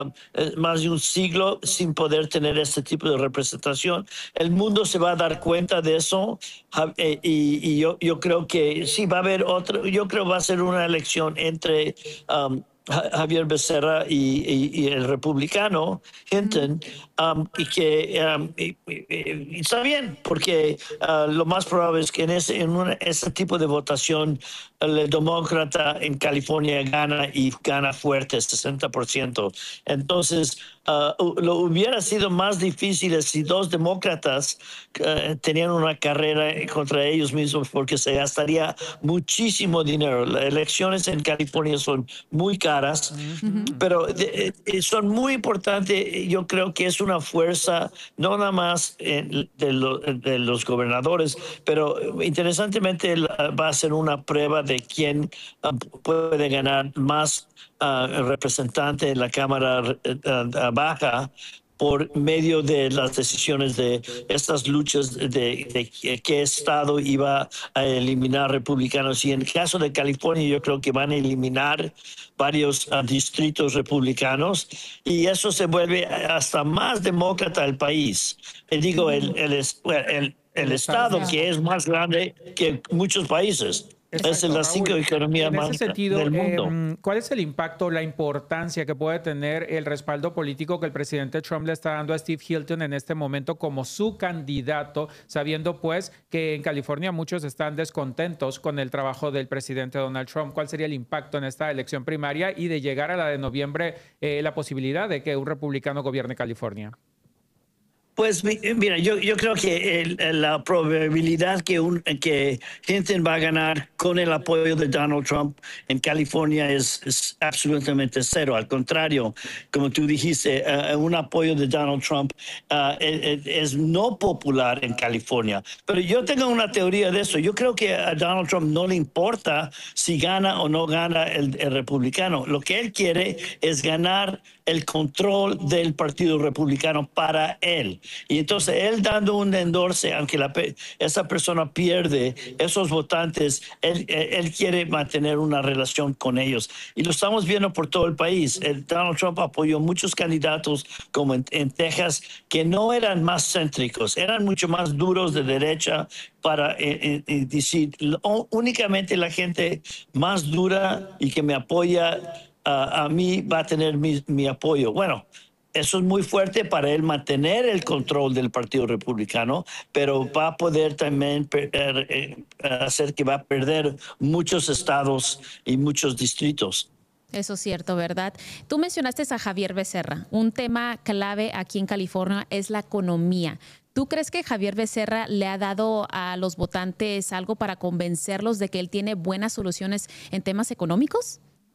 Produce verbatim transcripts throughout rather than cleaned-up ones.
eh, más de un siglo sin poder tener este tipo de representación. El mundo se va a dar cuenta de eso ja- eh, y, y yo, yo creo que sí va a haber otro, yo creo va a ser una elección entre um, Ja- Javier Becerra y, y- y el republicano Ujú. Hinton, um, y que um, y- y- y está bien, porque uh, lo más probable es que en ese, en una- ese tipo de votación el demócrata en California gana y gana fuerte, sesenta por ciento. Entonces, uh, lo hubiera sido más difícil si dos demócratas uh, tenían una carrera contra ellos mismos porque se gastaría muchísimo dinero. Las elecciones en California son muy caras, Ujú. pero de- eh, son muy importantes. Yo creo que es una fuerza, no nada más eh, de, lo- de los gobernadores, pero eh, interesantemente la- va a ser una prueba de quién ah, puede ganar más ah, representante en la Cámara eh, ah, Baja por medio de las decisiones de estas luchas de, de qué estado iba a eliminar republicanos. Y en el caso de California, yo creo que van a eliminar varios uh, distritos republicanos y eso se vuelve hasta más demócrata el país. Eh, digo, el, el, el, El el estado, estado sí. que es más grande que muchos países. Es Exacto, la cinco Raúl. economía En ese más sentido, del mundo. em, ¿cuál es el impacto, la importancia que puede tener el respaldo político que el presidente Trump le está dando a Steve Hilton en este momento como su candidato, sabiendo pues que en California muchos están descontentos con el trabajo del presidente Donald Trump? ¿Cuál sería el impacto en esta elección primaria y de llegar a la de noviembre, eh, la posibilidad de que un republicano gobierne California? Pues mi- mira, yo, yo creo que el- el- la probabilidad que, un, que Hinton va a ganar con el apoyo de Donald Trump en California es, es absolutamente cero. Al contrario, como tú dijiste, eh, un apoyo de Donald Trump uh, es, es no popular en California. Pero yo tengo una teoría de eso. Yo creo que a Donald Trump no le importa si gana o no gana el, el republicano. Lo que él quiere es ganar el control del Partido Republicano para él. Y entonces él dando un endorse, aunque la, esa persona pierde esos votantes, él, él quiere mantener una relación con ellos. Y lo estamos viendo por todo el país. El Donald Trump apoyó muchos candidatos como en, en Texas que no eran más céntricos, eran mucho más duros de derecha para eh, eh, decir únicamente la gente más dura y que me apoya a, a mí va a tener mi, mi apoyo. Bueno, eso es muy fuerte para él mantener el control del Partido Republicano, pero va a poder también perder, eh, hacer que va a perder muchos estados y muchos distritos. Eso es cierto, ¿verdad? Tú mencionaste a Javier Becerra. Un tema clave aquí en California es la economía. ¿Tú crees que Javier Becerra le ha dado a los votantes algo para convencerlos de que él tiene buenas soluciones en temas económicos?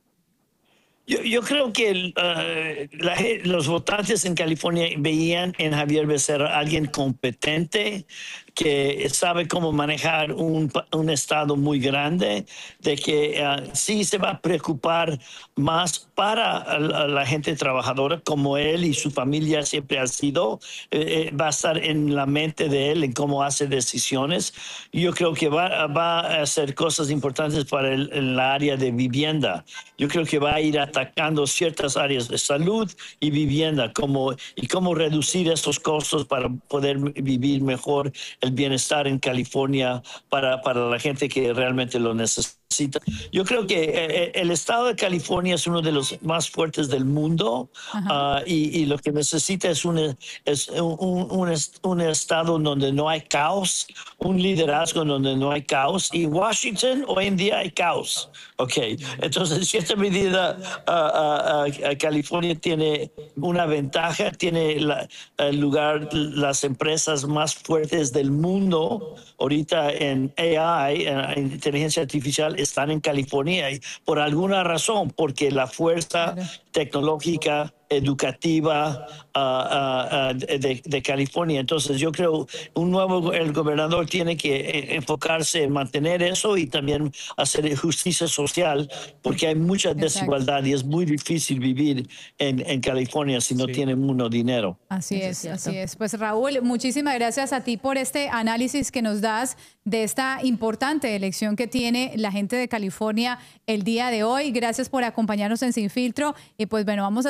Yo, yo creo que uh, la, los votantes en California veían en Javier Becerra alguien competente, que sabe cómo manejar un, un estado muy grande, de que uh, sí se va a preocupar más para la, la gente trabajadora, como él y su familia siempre han sido. Eh, va a estar en la mente de él, en cómo hace decisiones. Yo creo que va, va a hacer cosas importantes para el, el área de vivienda. Yo creo que va a ir atacando ciertas áreas de salud y vivienda, como, y cómo reducir estos costos para poder vivir mejor el bienestar en California para, para la gente que realmente lo necesita. Yo creo que eh, el estado de California es uno de los más fuertes del mundo uh, y, y lo que necesita es, un, es un, un, un estado donde no hay caos, un liderazgo donde no hay caos. Y Washington hoy en día hay caos. Ok, entonces en cierta medida uh, uh, uh, California tiene una ventaja, tiene la, el lugar, las empresas más fuertes del mundo ahorita en A I, en inteligencia artificial, están en California y por alguna razón, porque la fuerza Claro. tecnológica, educativa uh, uh, uh, de, de California. Entonces yo creo un nuevo el gobernador tiene que enfocarse en mantener eso y también hacer justicia social, porque hay mucha Exacto. desigualdad y es muy difícil vivir en, en California si no Sí. tiene uno dinero. Así Eso es es, cierto. así es. Pues Raúl, muchísimas gracias a ti por este análisis que nos das de esta importante elección que tiene la gente de California el día de hoy. Gracias por acompañarnos en Sin Filtro y pues bueno, vamos a esperar que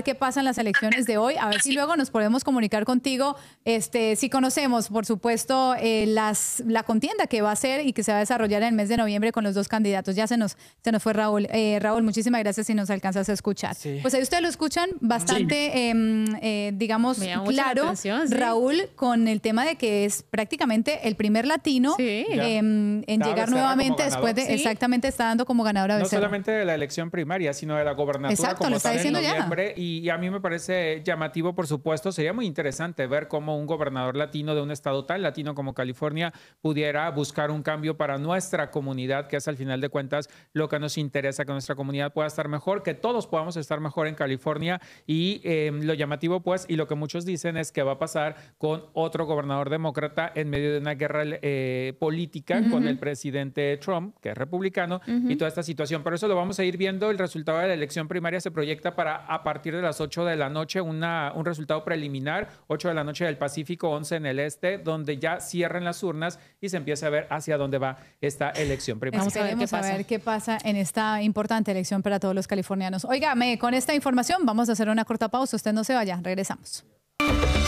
qué pasa en las elecciones de hoy, a ver si luego nos podemos comunicar contigo, este, si conocemos, por supuesto, eh, las, la contienda que va a ser y que se va a desarrollar en el mes de noviembre con los dos candidatos. Ya se nos, se nos fue Raúl. Eh, Raúl, muchísimas gracias si nos alcanzas a escuchar. Sí. Pues ahí ustedes lo escuchan bastante, sí. eh, eh, digamos, claro, ¿sí? Raúl, con el tema de que es prácticamente el primer latino sí. eh, en Daba llegar nuevamente después de, ¿sí? exactamente, está dando como ganadora de No Becerra. solamente de la elección primaria, sino de la gobernatura. Exacto, como lo está tal diciendo en noviembre, ya. Y, y a mí me parece llamativo, por supuesto. Sería muy interesante ver cómo un gobernador latino de un estado tan latino como California pudiera buscar un cambio para nuestra comunidad, que es al final de cuentas lo que nos interesa, que nuestra comunidad pueda estar mejor, que todos podamos estar mejor en California. Y eh, lo llamativo, pues, y lo que muchos dicen es que va a pasar con otro gobernador demócrata en medio de una guerra eh, política uh-huh. con el presidente Trump, que es republicano, uh-huh. y toda esta situación. Pero eso lo vamos a ir viendo. El resultado de la elección primaria se proyecta para a partir de las ocho de la noche, una, un resultado preliminar, ocho de la noche del Pacífico, once en el este, donde ya cierren las urnas y se empieza a ver hacia dónde va esta elección primaria. Vamos a ver, qué pasa. a ver qué pasa en esta importante elección para todos los californianos. Óigame, con esta información vamos a hacer una corta pausa. Usted no se vaya, regresamos.